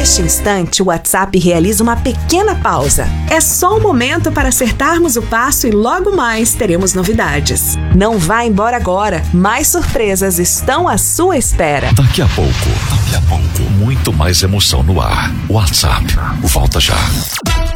Neste instante, o WhatsApp realiza uma pequena pausa. É só um momento para acertarmos o passo e logo mais teremos novidades. Não vá embora agora. Mais surpresas estão à sua espera. Daqui a pouco, muito mais emoção no ar. WhatsApp, volta já.